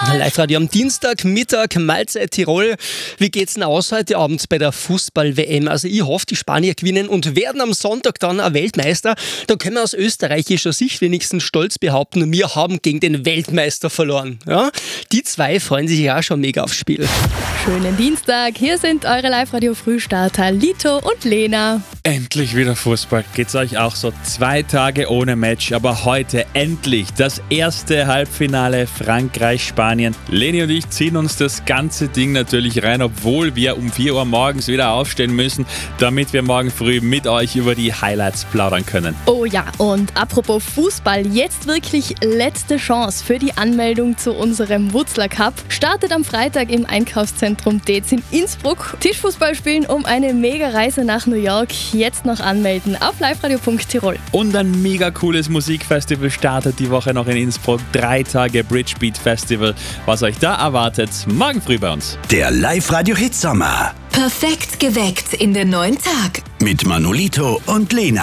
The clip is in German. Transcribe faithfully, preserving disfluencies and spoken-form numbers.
Live-Radio am Dienstagmittag, Mahlzeit Tirol. Wie geht's denn aus heute Abend bei der Fußball-W M? Also ich hoffe, die Spanier gewinnen und werden am Sonntag dann ein Weltmeister. Da können wir aus österreichischer Sicht wenigstens stolz behaupten, wir haben gegen den Weltmeister verloren. Ja? Die zwei freuen sich ja schon mega aufs Spiel. Schönen Dienstag, hier sind eure Live-Radio-Frühstarter Lito und Lena. Endlich wieder Fußball. Geht's euch auch so? Zwei Tage ohne Match, aber heute endlich das erste Halbfinale Frankreich-Spanien. Leni und ich ziehen uns das ganze Ding natürlich rein, obwohl wir um vier Uhr morgens wieder aufstehen müssen, damit wir morgen früh mit euch über die Highlights plaudern können. Oh ja, und apropos Fußball, jetzt wirklich letzte Chance für die Anmeldung zu unserem Wutzler Cup. Startet am Freitag im Einkaufszentrum Dez in Innsbruck. Tischfußball spielen um eine Mega-Reise nach New York. Jetzt noch anmelden auf liveradio punkt tirol. Und ein mega cooles Musikfestival startet die Woche noch in Innsbruck. Drei Tage Bridgebeat Festival. Was euch da erwartet, morgen früh bei uns. Der Live-Radio-Hit Sommer. Perfekt geweckt in den neuen Tag. Mit Manolito und Lena.